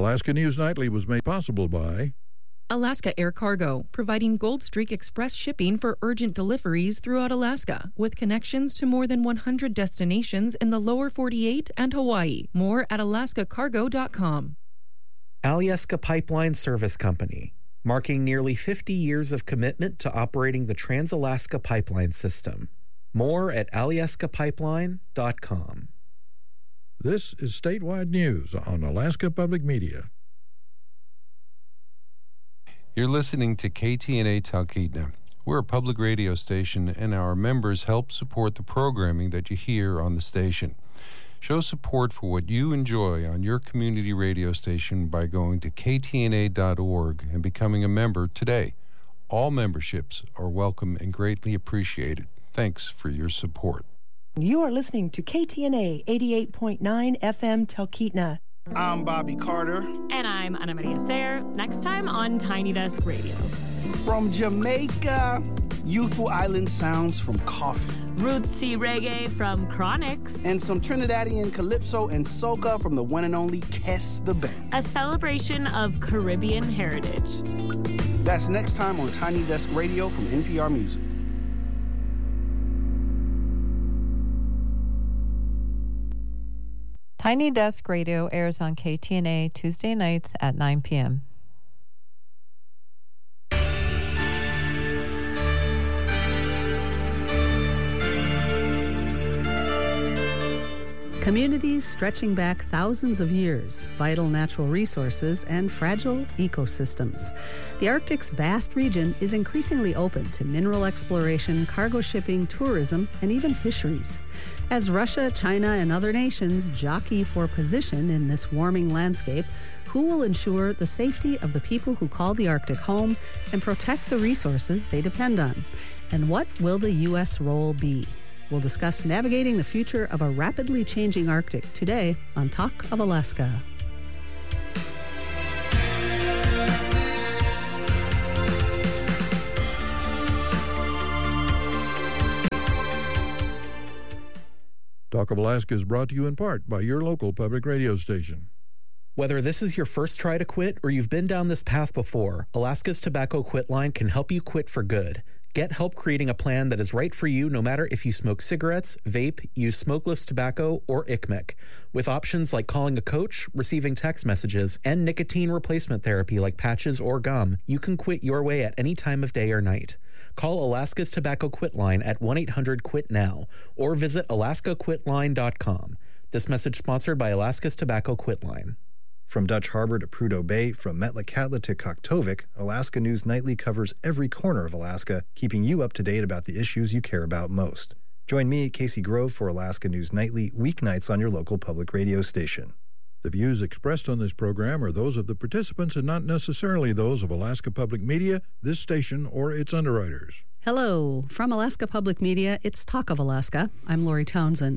Alaska News Nightly was made possible by Alaska Air Cargo, providing Gold Streak Express shipping for urgent deliveries throughout Alaska, with connections to more than 100 destinations in the lower 48 and Hawaii. More at alaskacargo.com. Alyeska Pipeline Service Company, marking nearly 50 years of commitment to operating the Trans-Alaska Pipeline System. More at alyeskapipeline.com. This is statewide news on Alaska Public Media. You're listening to KTNA Talkeetna. We're a public radio station, and our members help support the programming that you hear on the station. Show support for what you enjoy on your community radio station by going to ktna.org and becoming a member today. All memberships are welcome and greatly appreciated. Thanks for your support. You are listening to KTNA 88.9 FM Talkeetna. I'm Bobby Carter. And I'm Ana Maria Sayre. Next time on Tiny Desk Radio. From Jamaica, youthful island sounds from Coffee. Rootsy reggae from Chronix. And some Trinidadian calypso and soca from the one and only Kes the Band. A celebration of Caribbean heritage. That's next time on Tiny Desk Radio from NPR Music. Tiny Desk Radio airs on KTNA Tuesday nights at 9 p.m. Communities stretching back thousands of years, vital natural resources, and fragile ecosystems. The Arctic's vast region is increasingly open to mineral exploration, cargo shipping, tourism, and even fisheries. As Russia, China, and other nations jockey for position in this warming landscape, who will ensure the safety of the people who call the Arctic home and protect the resources they depend on? And what will the U.S. role be? We'll discuss navigating the future of a rapidly changing Arctic today on Talk of Alaska. Talk of Alaska is brought to you in part by your local public radio station. Whether this is your first try to quit or you've been down this path before, Alaska's Tobacco Quit Line can help you quit for good. Get help creating a plan that is right for you no matter if you smoke cigarettes, vape, use smokeless tobacco, or ICMEC. With options like calling a coach, receiving text messages, and nicotine replacement therapy like patches or gum, you can quit your way at any time of day or night. Call Alaska's Tobacco Quit Line at 1-800-QUIT-NOW or visit alaskaquitline.com. This message sponsored by Alaska's Tobacco Quit Line. From Dutch Harbor to Prudhoe Bay, from Metlakatla to Koktovik, Alaska News Nightly covers every corner of Alaska, keeping you up to date about the issues you care about most. Join me, Casey Grove, for Alaska News Nightly, weeknights on your local public radio station. The views expressed on this program are those of the participants and not necessarily those of Alaska Public Media, this station, or its underwriters. Hello. From Alaska Public Media, it's Talk of Alaska. I'm Lori Townsend.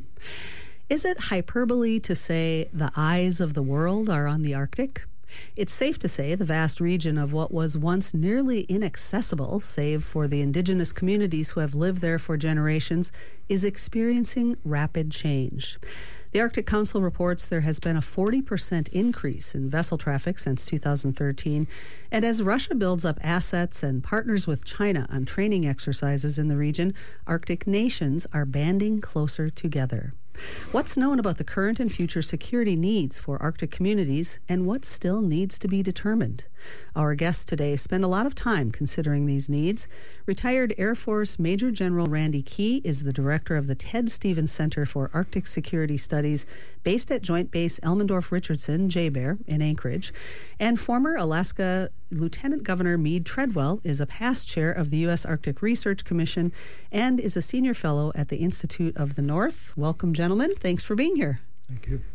Is it hyperbole to say the eyes of the world are on the Arctic? It's safe to say the vast region of what was once nearly inaccessible, save for the indigenous communities who have lived there for generations, is experiencing rapid change. The Arctic Council reports there has been a 40% increase in vessel traffic since 2013, and as Russia builds up assets and partners with China on training exercises in the region, Arctic nations are banding closer together. What's known about the current and future security needs for Arctic communities, and what still needs to be determined? Our guests today spend a lot of time considering these needs. Retired Air Force Major General Randy Key is the director of the Ted Stevens Center for Arctic Security Studies, based at Joint Base Elmendorf-Richardson, JBER, in Anchorage. And former Alaska Lieutenant Governor Meade Treadwell is a past chair of the U.S. Arctic Research Commission and is a senior fellow at the Institute of the North. Welcome, gentlemen. Thanks for being here. Thank you.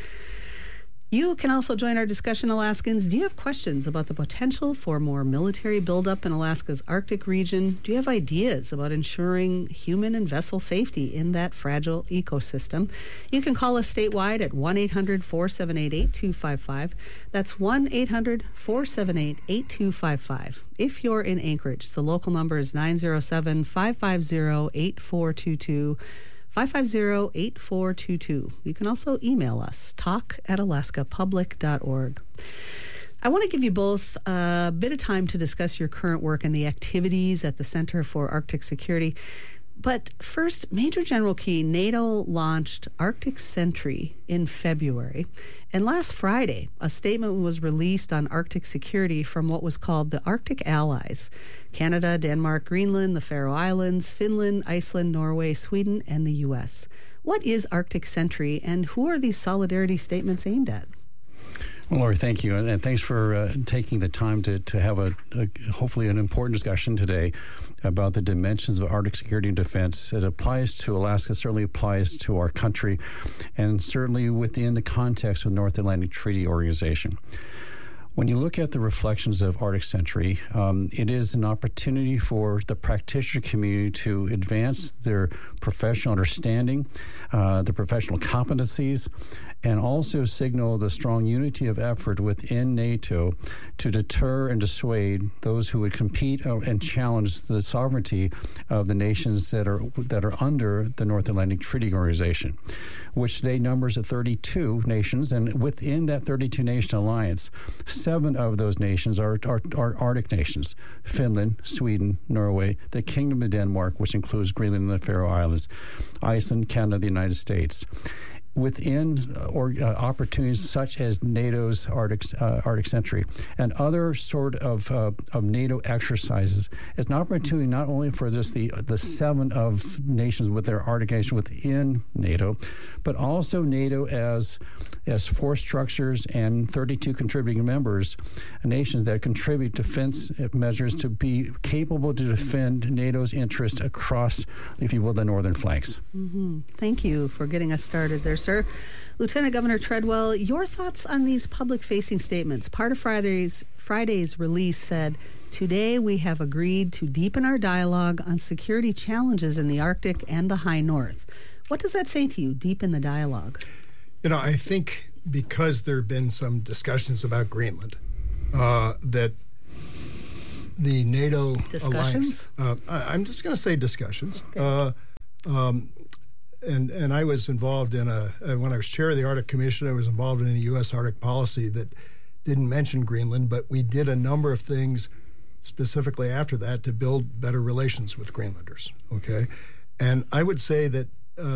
You can also join our discussion, Alaskans. Do you have questions about the potential for more military buildup in Alaska's Arctic region? Do you have ideas about ensuring human and vessel safety in that fragile ecosystem? You can call us statewide at 1-800-478-8255. That's 1-800-478-8255. If you're in Anchorage, the local number is 907-550-8422. 550-8422. You can also email us, talk@alaskapublic.org. I want to give you both a bit of time to discuss your current work and the activities at the Center for Arctic Security. But first, Major General Key, NATO launched Arctic Sentry in February. And last Friday, a statement was released on Arctic security from what was called the Arctic Allies: Canada, Denmark, Greenland, the Faroe Islands, Finland, Iceland, Norway, Sweden, and the U.S. What is Arctic Sentry, and who are these solidarity statements aimed at? Well, Lori, thank you, and thanks for taking the time to have a hopefully an important discussion today about the dimensions of Arctic security and defense. It applies to Alaska, certainly applies to our country, and certainly within the context of the North Atlantic Treaty Organization. When you look at the reflections of Arctic Sentry, it is an opportunity for the practitioner community to advance their professional understanding, the professional competencies, and also signal the strong unity of effort within NATO to deter and dissuade those who would compete and challenge the sovereignty of the nations that are under the North Atlantic Treaty Organization, which today numbers 32 nations. And within that 32-nation alliance, 7 of those nations are Arctic nations: Finland, Sweden, Norway, the Kingdom of Denmark, which includes Greenland and the Faroe Islands, Iceland, Canada, the United States. Within opportunities such as NATO's Arctic Sentry and other sort of NATO exercises, it's an opportunity not only for just the 7 of nations with their Arctic nation within NATO, but also NATO as force structures and 32 contributing members, nations that contribute defense measures to be capable to defend NATO's interest across, if you will, the northern flanks. Mm-hmm. Thank you for getting us started there, sir. Lieutenant Governor Treadwell, your thoughts on these public-facing statements? Part of Friday's release said, "Today we have agreed to deepen our dialogue on security challenges in the Arctic and the High North." What does that say to you, deepen the dialogue? I think because there have been some discussions about Greenland, that the NATO discussions? Alliance, I'm just going to say discussions. Okay. And I was involved in when I was chair of the Arctic Commission, I was involved in a U.S. Arctic policy that didn't mention Greenland, but we did a number of things specifically after that to build better relations with Greenlanders, okay? And I would say that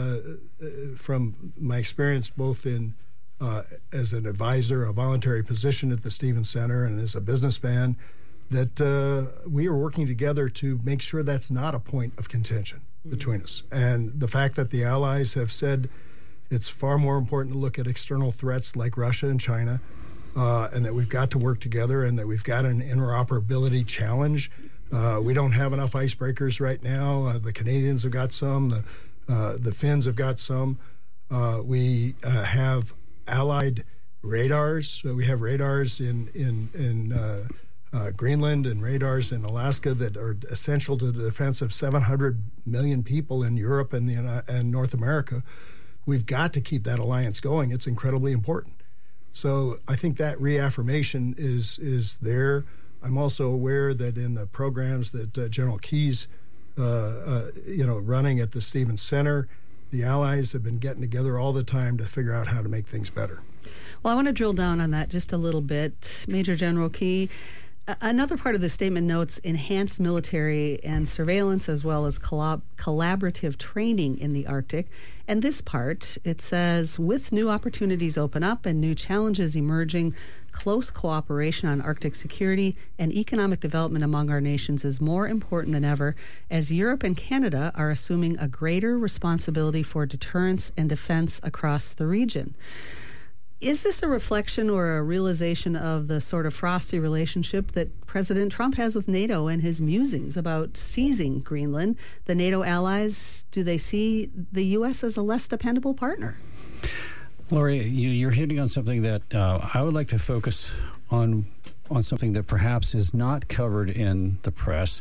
from my experience both in as an advisor, a voluntary position at the Stevens Center, and as a businessman, that we are working together to make sure that's not a point of contention between us. And the fact that the allies have said it's far more important to look at external threats like Russia and China, and that we've got to work together, and that we've got an interoperability challenge. We don't have enough icebreakers right now. The Canadians have got some. The Finns have got some. We have allied radars. So we have radars in Greenland and radars in Alaska that are essential to the defense of 700 million people in Europe and North America. We've got to keep that alliance going. It's incredibly important. So I think that reaffirmation is there. I'm also aware that in the programs that General Key's running at the Stevens Center, the allies have been getting together all the time to figure out how to make things better. Well, I want to drill down on that just a little bit. Major General Key, another part of the statement notes enhanced military and surveillance as well as collaborative training in the Arctic. And this part, it says, with new opportunities open up and new challenges emerging, close cooperation on Arctic security and economic development among our nations is more important than ever, as Europe and Canada are assuming a greater responsibility for deterrence and defense across the region. Is this a reflection or a realization of the sort of frosty relationship that President Trump has with NATO and his musings about seizing Greenland? The NATO allies, do they see the U.S. as a less dependable partner? Lori, you're hitting on something that I would like to focus on something that perhaps is not covered in the press,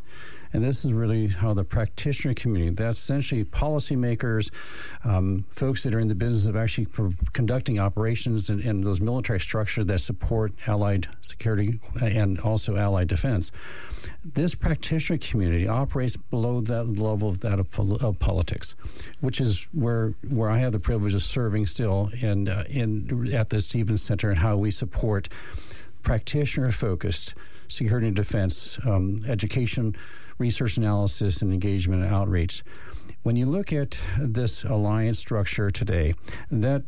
And this is really how the practitioner community, that's essentially policymakers, folks that are in the business of actually conducting operations and those military structures that support Allied security and also Allied defense. This practitioner community operates below that level of politics, which is where I have the privilege of serving still at the Stevens Center, and how we support practitioner-focused security and defense education, research analysis, and engagement and outreach. When you look at this alliance structure today, that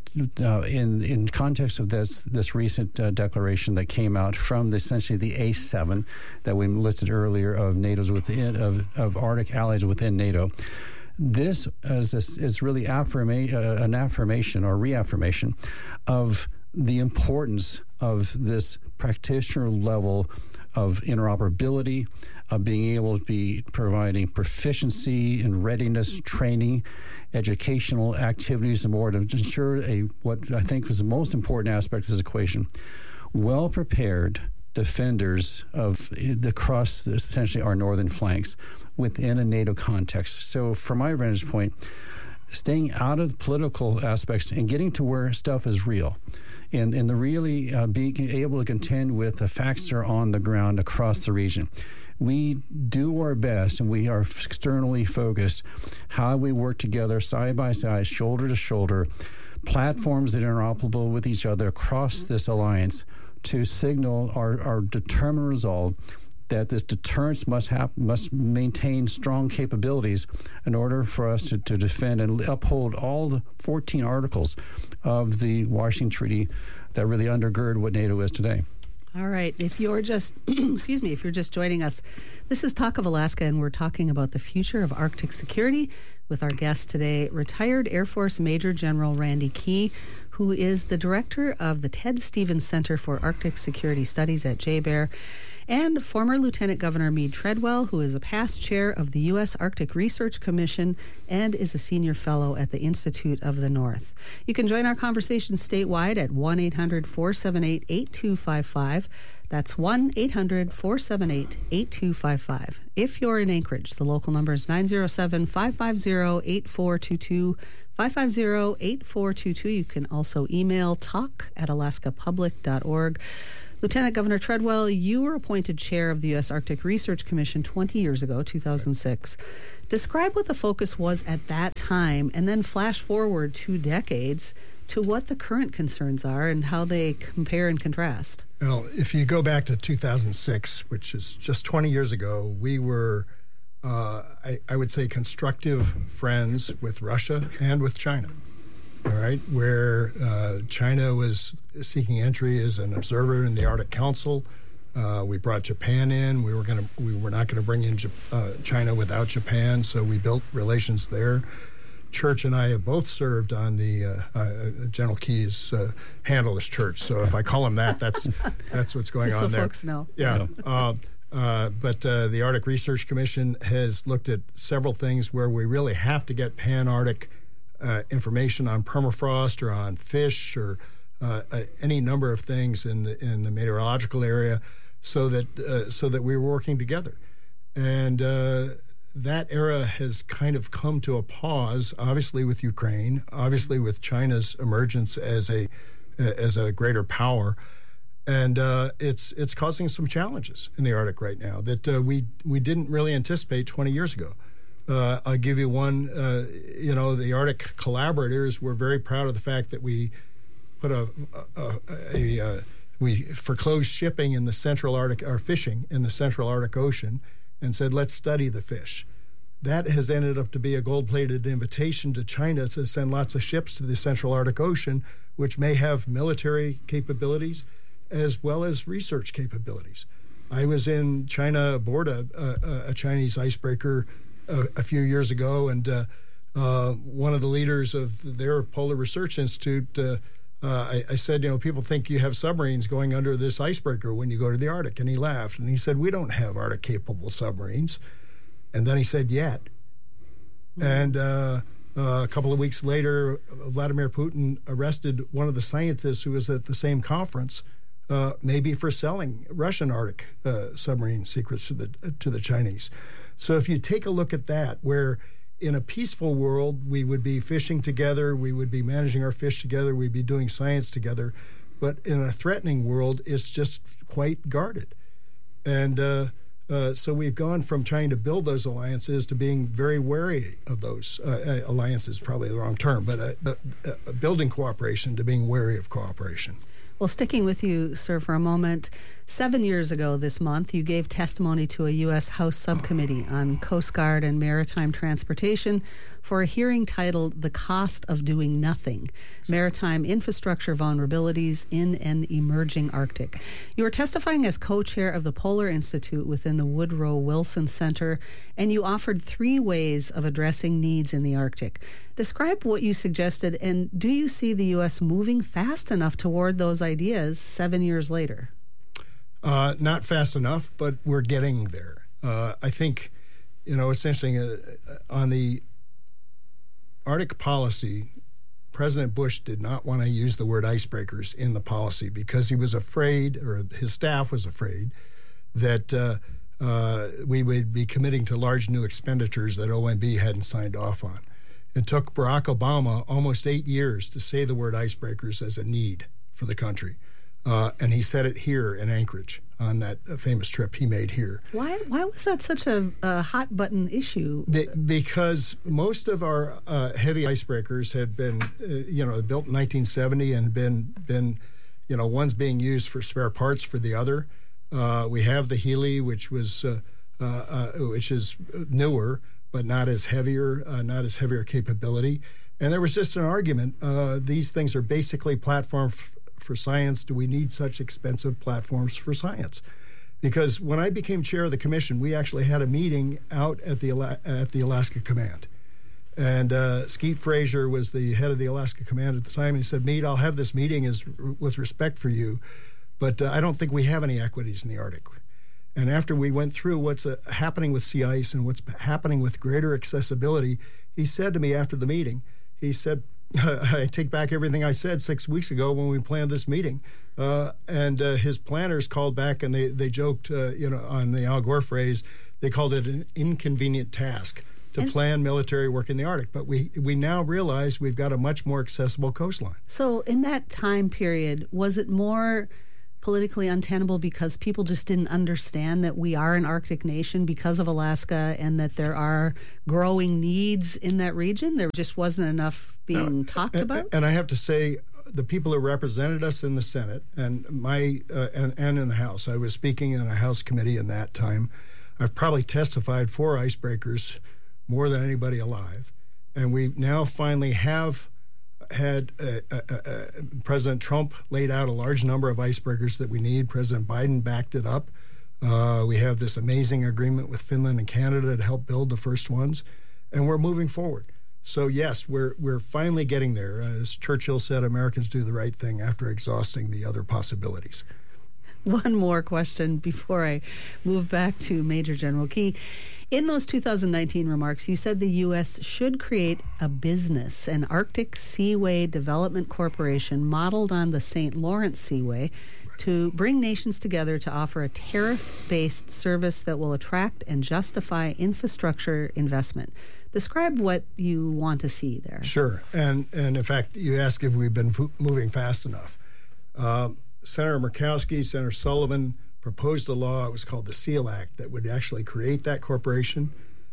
in context of this recent declaration that came out from essentially the A7 that we listed earlier of NATO's of Arctic allies within NATO, this is really an affirmation or reaffirmation of the importance of this practitioner level of interoperability, of being able to be providing proficiency and readiness training, educational activities, and more to ensure what I think is the most important aspect of this equation: well-prepared defenders across essentially our northern flanks within a NATO context. So from my vantage point, staying out of the political aspects and getting to where stuff is real, and the really being able to contend with the facts that are on the ground across the region. We do our best, and we are externally focused, how we work together side by side, shoulder to shoulder, platforms that are interoperable with each other across this alliance to signal our determined resolve that this deterrence must maintain strong capabilities in order for us to defend and uphold all the 14 articles of the Washington Treaty that really undergird what NATO is today. All right. If you're just, if you're just joining us, this is Talk of Alaska, and we're talking about the future of Arctic security with our guest today, retired Air Force Major General Randy Key, who is the director of the Ted Stevens Center for Arctic Security Studies at JBER, and former Lieutenant Governor Mead Treadwell, who is a past chair of the U.S. Arctic Research Commission and is a senior fellow at the Institute of the North. You can join our conversation statewide at 1-800-478-8255. That's 1-800-478-8255. If you're in Anchorage, the local number is 907-550-8422. 550-8422. You can also email talk@alaskapublic.org. Lieutenant Governor Treadwell, you were appointed chair of the U.S. Arctic Research Commission 20 years ago, 2006. Describe what the focus was at that time, and then flash forward 2 decades to what the current concerns are and how they compare and contrast. Well, if you go back to 2006, which is just 20 years ago, we were, I would say, constructive friends with Russia and with China. All right, where China was seeking entry as an observer in the Arctic Council. We brought Japan in. We were not going to bring in China without Japan, so we built relations there. Church and I have both served on the General Key's handle as Church. So if I call him that, that's what's going on there. Just so folks know. Yeah. But the Arctic Research Commission has looked at several things where we really have to get pan-Arctic information on permafrost or on fish or any number of things in the meteorological area, so that we're working together. And that era has kind of come to a pause, obviously with Ukraine, obviously with China's emergence as a greater power, and it's causing some challenges in the Arctic right now that we didn't really anticipate 20 years ago. I'll give you one. The Arctic collaborators were very proud of the fact that we put we foreclosed shipping in the Central Arctic, or fishing in the Central Arctic Ocean, and said, let's study the fish. That has ended up to be a gold-plated invitation to China to send lots of ships to the Central Arctic Ocean, which may have military capabilities as well as research capabilities. I was in China aboard a Chinese icebreaker a few years ago, and one of the leaders of their Polar Research Institute, I said, people think you have submarines going under this icebreaker when you go to the Arctic, and he laughed, and he said, we don't have Arctic-capable submarines. And then he said, yet. And a couple of weeks later, Vladimir Putin arrested one of the scientists who was at the same conference, maybe for selling Russian Arctic submarine secrets to the Chinese. So if you take a look at that, where in a peaceful world, we would be fishing together, we would be managing our fish together, we'd be doing science together. But in a threatening world, it's just quite guarded. And so we've gone from trying to build those alliances to being very wary of those. Alliance is probably the wrong term, but building cooperation to being wary of cooperation. Well, sticking with you, sir, for a moment, 7 years ago this month, you gave testimony to a U.S. House subcommittee on Coast Guard and maritime transportation for a hearing titled The Cost of Doing Nothing, Maritime Infrastructure Vulnerabilities in an Emerging Arctic. You were testifying as co-chair of the Polar Institute within the Woodrow Wilson Center, and you offered 3 ways of addressing needs in the Arctic. Describe what you suggested, and do you see the U.S. moving fast enough toward those ideas 7 years later? Not fast enough, but we're getting there. I think, it's interesting. On the Arctic policy, President Bush did not want to use the word icebreakers in the policy because he was afraid, or his staff was afraid, that we would be committing to large new expenditures that OMB hadn't signed off on. It took Barack Obama almost 8 years to say the word icebreakers as a need for the country. And he said it here in Anchorage on that famous trip he made here. Why was that such a hot button issue? Because most of our heavy icebreakers had been, built in 1970 and been, one's being used for spare parts for the other. We have the Healy, which is newer, but not as heavier capability. And there was just an argument. These things are basically platforms for science. Do we need such expensive platforms for science? Because when I became chair of the commission, we actually had a meeting out at the Alaska Command. And Skeet Frazier was the head of the Alaska Command at the time. And he said, Meade, I'll have this meeting with respect for you, but I don't think we have any equities in the Arctic. And after we went through what's happening with sea ice and what's happening with greater accessibility, he said to me after the meeting, he said, I take back everything I said 6 weeks ago when we planned this meeting. And his planners called back and they joked, on the Al Gore phrase, they called it an inconvenient task to plan military work in the Arctic. But we now realize we've got a much more accessible coastline. So in that time period, was it more politically untenable because people just didn't understand that we are an Arctic nation because of Alaska and that there are growing needs in that region? There just wasn't enough being talked about? And I have to say, the people who represented us in the Senate and and in the House, I was speaking in a House committee in that time. I've probably testified for icebreakers more than anybody alive. And we now finally have had President Trump laid out a large number of icebreakers that we need. President Biden backed it up. We have this amazing agreement with Finland and Canada to help build the first ones, and we're moving forward. So yes, we're finally getting there. As Churchill said, Americans do the right thing after exhausting the other possibilities. One more question before I move back to Major General Key. In those 2019 remarks, you said the U.S. should create a business, an Arctic Seaway Development Corporation modeled on the St. Lawrence Seaway, to bring nations together to offer a tariff-based service that will attract and justify infrastructure investment. Describe what you want to see there. Sure. And in fact, you asked if we've been moving fast enough. Senator Murkowski, Senator Sullivan proposed a law. It was called the SEAL Act that would actually create that corporation.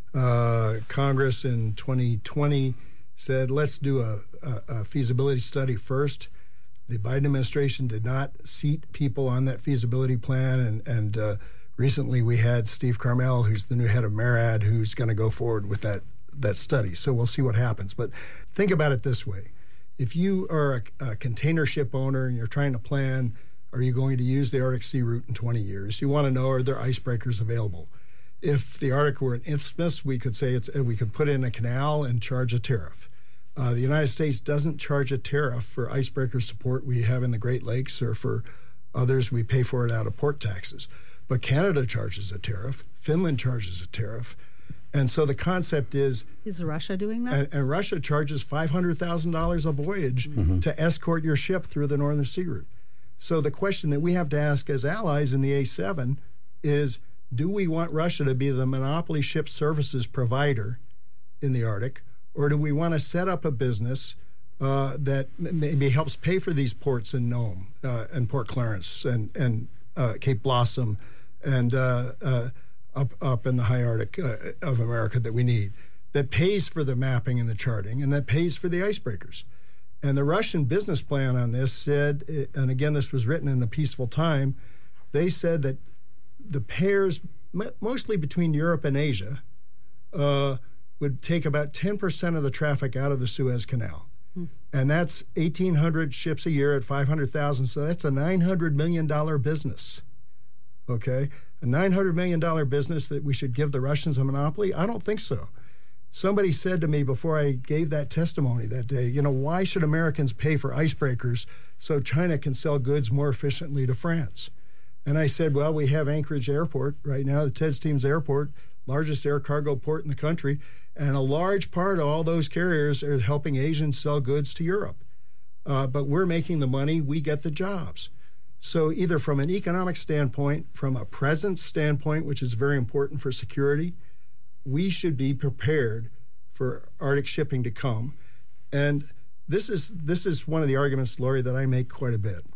Congress in 2020 said, let's do a feasibility study first. The Biden administration did not seat people on that feasibility plan. And recently we had Steve Carmel, who's the new head of MARAD, who's going to go forward with that study. So we'll see what happens. But think about it this way. If you are a container ship owner and you're trying to plan, are you going to use the Arctic Sea route in 20 years? You want to know, are there icebreakers available? If the Arctic were an isthmus, we could say we could put in a canal and charge a tariff. The United States doesn't charge a tariff for icebreaker support we have in the Great Lakes, or for others we pay for it out of port taxes. But Canada charges a tariff. Finland charges a tariff. And so the concept is Russia doing that? And Russia charges $500,000 a voyage to escort your ship through the Northern Sea route. So the question that we have to ask as allies in the A7 is, Do we want Russia to be the monopoly ship services provider in the Arctic, or do we want to set up a business that maybe helps pay for these ports in Nome and Port Clarence and Cape Blossom and up in the high Arctic of America that we need, that pays for the mapping and the charting, and that pays for the icebreakers? And the Russian business plan on this said, and again, this was written in a peaceful time, they said that the pairs, mostly between Europe and Asia, would take about 10% of the traffic out of the Suez Canal. And that's 1,800 ships a year at 500,000. So that's a $900 million business. Okay? A $900 million business that we should give the Russians a monopoly? I don't think so. Somebody said to me before I gave that testimony that day, why should Americans pay for icebreakers so China can sell goods more efficiently to France? And I said, well, we have Anchorage Airport right now, the Ted Stevens Airport, largest air cargo port in the country, and a large part of all those carriers are helping Asians sell goods to Europe. But we're making the money, we get the jobs. So either from an economic standpoint, from a presence standpoint, which is very important for security, we should be prepared for Arctic shipping to come. And this is one of the arguments, Lori, that I make quite a bit.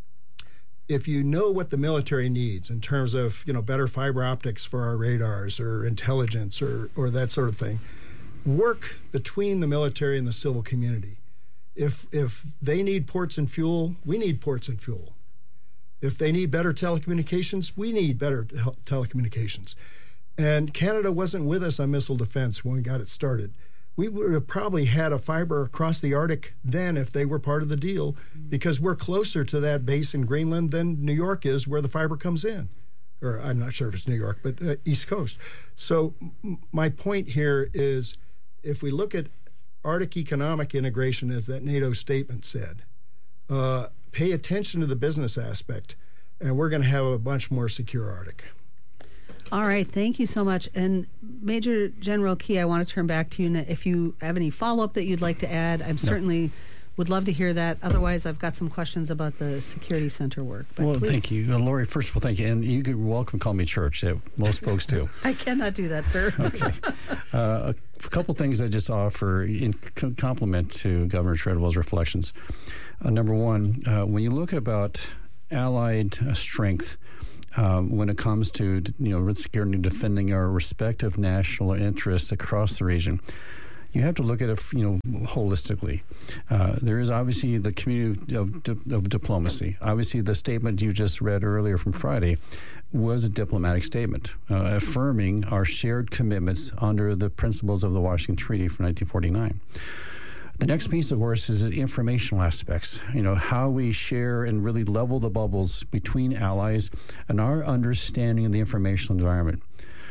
If you know what the military needs in terms of, better fiber optics for our radars or intelligence or that sort of thing, work between the military and the civil community. If they need ports and fuel, we need ports and fuel. If they need better telecommunications, we need better telecommunications. And Canada wasn't with us on missile defense when we got it started. We would have probably had a fiber across the Arctic then if they were part of the deal, because we're closer to that base in Greenland than New York is where the fiber comes in. Or I'm not sure if it's New York, but East Coast. So my point here is, if we look at Arctic economic integration, as that NATO statement said, pay attention to the business aspect, and we're going to have a much more secure Arctic. All right. Thank you so much. And Major General Key, I want to turn back to you. If you have any follow-up that you'd like to add, I'm certainly would love to hear that. Otherwise, I've got some questions about the security center work. But well, please. Thank you. Lori, first of all, thank you. And you could welcome to call me Church. Most folks do. I cannot do that, sir. Okay. A couple things I just offer in compliment to Governor Treadwell's reflections. Number one, when you look about Allied strength, when it comes to security and defending our respective national interests across the region, you have to look at it holistically. There is obviously the community of diplomacy. Obviously, the statement you just read earlier from Friday was a diplomatic statement affirming our shared commitments under the principles of the Washington Treaty from 1949. The next piece, of course, is the informational aspects, how we share and really level the bubbles between allies and our understanding of the informational environment.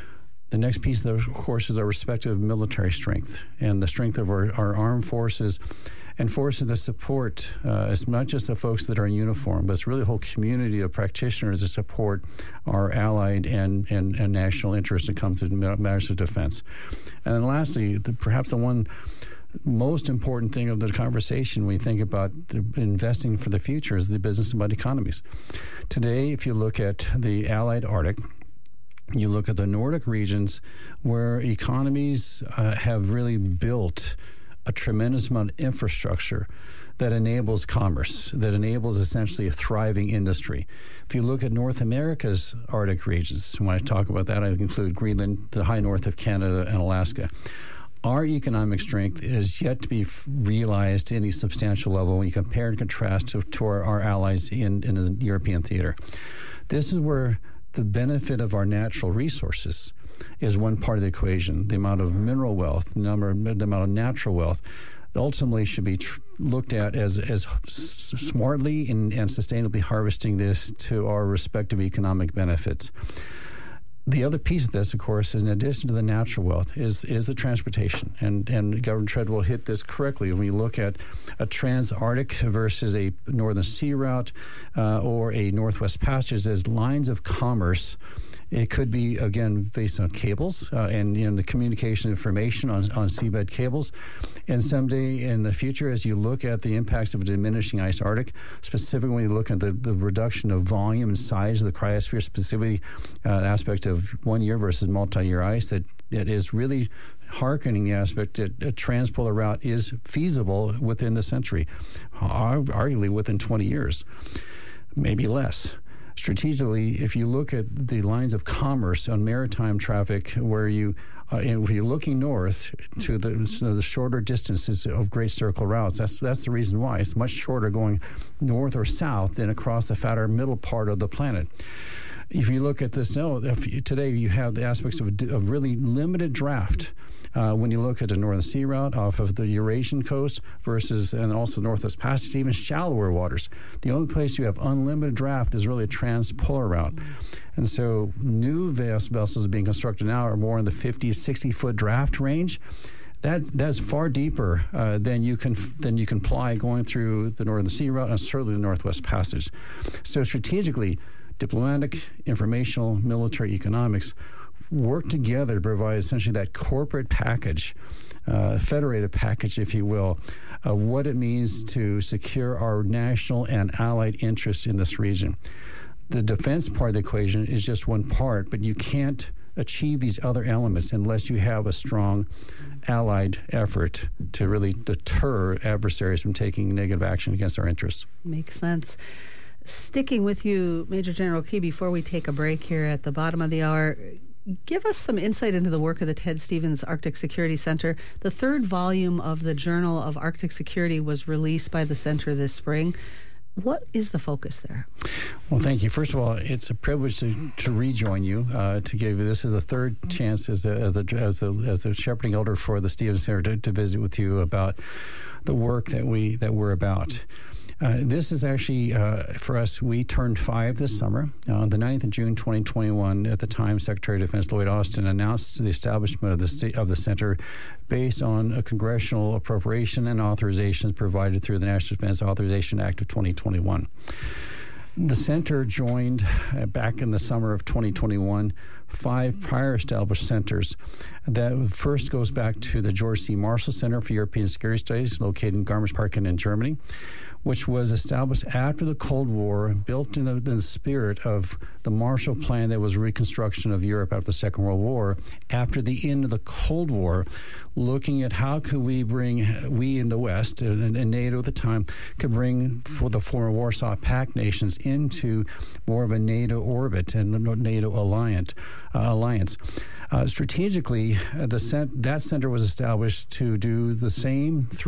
The next piece, of course, is our respective military strength and the strength of our armed forces and forces that support. It's not just the folks that are in uniform, but it's really a whole community of practitioners that support our allied and national interests when it comes to matters of defense. And then lastly, perhaps the one most important thing of the conversation when you think about investing for the future is the business about economies. Today, if you look at the Allied Arctic, you look at the Nordic regions where economies have really built a tremendous amount of infrastructure that enables commerce, that enables essentially a thriving industry. If you look at North America's Arctic regions, when I talk about that, I include Greenland, the high north of Canada, and Alaska. Our economic strength is yet to be realized in any substantial level when you compare and contrast to our allies in the European theater. This is where the benefit of our natural resources is one part of the equation. The amount of mineral wealth, the amount of natural wealth, ultimately should be looked at as smartly and sustainably harvesting this to our respective economic benefits. The other piece of this, of course, is in addition to the natural wealth, is the transportation. And Governor Treadwell hit this correctly. When we look at a trans-Arctic versus a northern sea route or a Northwest Passage as lines of commerce, it could be, again, based on cables and the communication information on seabed cables. And someday in the future, as you look at the impacts of a diminishing ice Arctic, specifically when you look at the reduction of volume and size of the cryosphere, specifically the aspect of of 1 year versus multi-year ice that is really hearkening the aspect that a transpolar route is feasible within the century, arguably within 20 years, maybe less. Strategically, if you look at the lines of commerce on maritime traffic, where if you're looking north to the shorter distances of Great Circle routes, that's the reason why. It's much shorter going north or south than across the fatter middle part of the planet. If you look at this, today you have the aspects of really limited draft. When you look at the Northern Sea route off of the Eurasian coast and also Northwest Passage, even shallower waters. The only place you have unlimited draft is really a transpolar route. And so new vessels being constructed now are more in the 50, 60-foot draft range. That's far deeper than you can ply going through the Northern Sea route and certainly the Northwest Passage. So strategically, diplomatic, informational, military, economics work together to provide essentially that corporate package, federated package, if you will, of what it means to secure our national and allied interests in this region. The defense part of the equation is just one part, but you can't achieve these other elements unless you have a strong allied effort to really deter adversaries from taking negative action against our interests. Makes sense. Sticking with you, Major General Key, before we take a break here at the bottom of the hour, give us some insight into the work of the Ted Stevens Arctic Security Center. The third volume of the Journal of Arctic Security was released by the center this spring. What is the focus there? Well, thank you. First of all, it's a privilege to rejoin you. To give you this is the third chance as the shepherding elder for the Stevens Center to visit with you about the work that we're about. This is actually, for us, we turned 5 this summer. On the 9th of June, 2021, at the time, Secretary of Defense Lloyd Austin announced the establishment of the center based on a congressional appropriation and authorizations provided through the National Defense Authorization Act of 2021. The center joined back in the summer of 2021 5 prior established centers. That first goes back to the George C. Marshall Center for European Security Studies, located in Garmisch-Partenkirchen in Germany, which was established after the Cold War, built in the spirit of the Marshall Plan that was reconstruction of Europe after the Second World War, after the end of the Cold War, looking at how could we in the West, and NATO at the time, could bring for the former Warsaw Pact nations into more of a NATO orbit and the NATO alliance. Strategically, that center was established to do the same